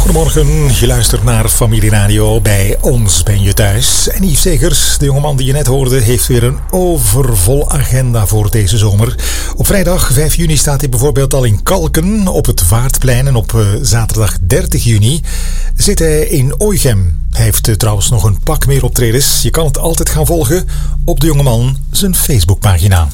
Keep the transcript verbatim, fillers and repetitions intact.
Goedemorgen, je luistert naar Familie Radio. Bij ons ben je thuis. En Yves Segers, de jongeman die je net hoorde, heeft weer een overvol agenda voor deze zomer. Op vrijdag vijf juni staat hij bijvoorbeeld al in Kalken op het Vaartplein. En op uh, zaterdag dertig juni zit hij in Oichem. Hij heeft uh, trouwens nog een pak meer optredens. Je kan het altijd gaan volgen op de jongeman zijn Facebookpagina.